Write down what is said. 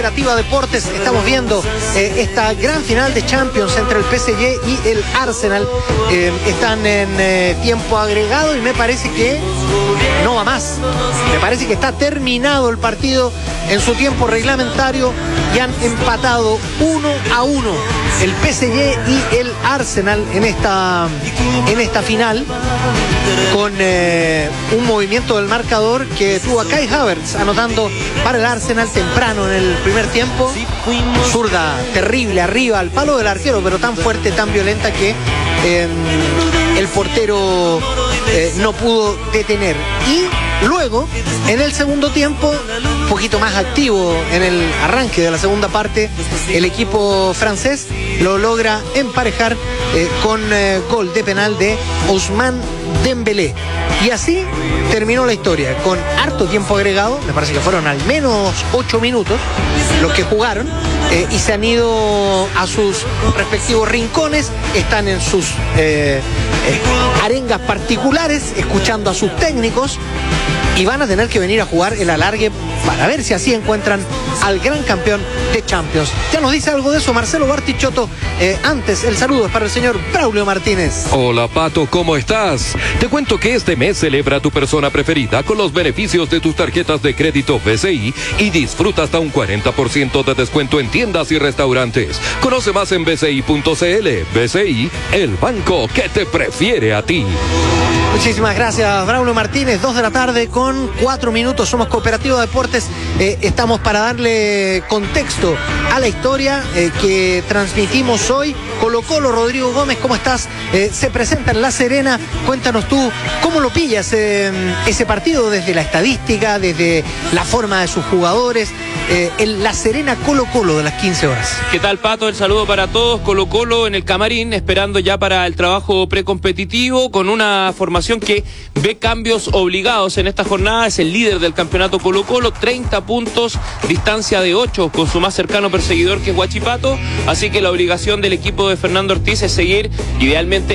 Cooperativa Deportes. Estamos viendo esta gran final de Champions entre el PSG y el Arsenal. Están en tiempo agregado y me parece que no va más. Me parece que está terminado el partido en su tiempo reglamentario y han empatado 1-1 el PSG y el Arsenal en esta final, con un movimiento del marcador que tuvo a Kai Havertz anotando para el Arsenal temprano en el primer tiempo. Zurda terrible arriba al palo del arquero, pero tan fuerte, tan violenta que el portero no pudo detener. Y luego, en el segundo tiempo, un poquito más activo en el arranque de la segunda parte, el equipo francés lo logra emparejar con gol de penal de Ousmane Dembélé. Y así terminó la historia, con harto tiempo agregado. Me parece que fueron al menos 8 minutos los que jugaron, y se han ido a sus respectivos rincones. Están en sus arengas particulares, escuchando a sus técnicos, y van a tener que venir a jugar el alargue para ver si así encuentran al gran campeón de Champions. Ya nos dice algo de eso Marcelo Bartichotto. Antes, el saludo es para el señor Braulio Martínez. Hola, Pato, ¿cómo estás? Te cuento que este mes celebra a tu persona preferida con los beneficios de tus tarjetas de crédito BCI y disfruta hasta un 40% de descuento en tiendas y restaurantes. Conoce más en bci.cl. BCI, el banco que te prefiere a ti. Muchísimas gracias, Braulio Martínez. 2 de la tarde con 4 minutos. Somos Cooperativa Deportes. Estamos para darle contexto a la historia que transmitimos hoy. Colo-Colo, Rodrigo Gómez, ¿cómo estás? Se presenta en La Serena. Cuéntanos tú, ¿cómo lo pillas ese partido desde la estadística, desde la forma de sus jugadores? El La Serena Colo-Colo de las 15 horas. ¿Qué tal, Pato? El saludo para todos. Colo-Colo en el camarín, esperando ya para el trabajo precompetitivo, con una formación que ve cambios obligados en esta jornada. Es el líder del campeonato Colo-Colo, 30 puntos, distancia de 8 con su más cercano perseguidor, que es Huachipato. Así que la obligación del equipo de Fernando Ortiz es seguir idealmente